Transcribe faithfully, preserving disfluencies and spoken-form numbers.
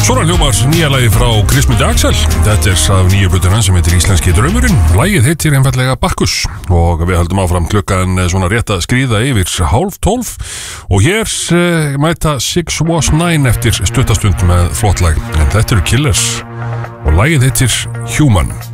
Svona hljómar nýja lagi frá Kristmundi Axel. Þetta er af nýju plötunni hans sem heitir Íslenski draumurinn. Lagið heitir einfaldlega Bakkus og við höldum áfram klukkan svona rétt að skríða yfir hálf tólf og hér uh, mæta Six Was Nine eftir stuttastund með flott lag. En þetta eru Killers og lagið heitir Human.